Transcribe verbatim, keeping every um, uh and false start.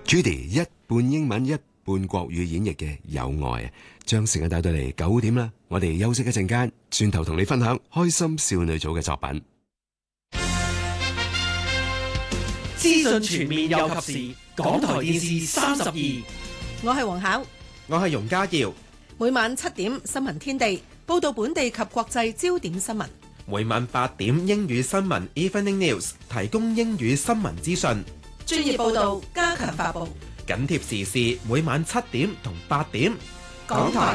Judy 一半英文一半國語演繹嘅有愛啊，將時間帶到嚟九點啦，我哋休息一陣間，轉頭同你分享開心少女組嘅作品。 資訊全面又及時，港台電視三十二。 我係黃巧， 我係容家耀。 每晚七點新聞天地報道本地及國際焦點新聞。 每晚八點英語新聞 Evening News 提供英語新聞資訊， 專業報道加強發佈， 緊貼時事。每晚七點同八點， 港台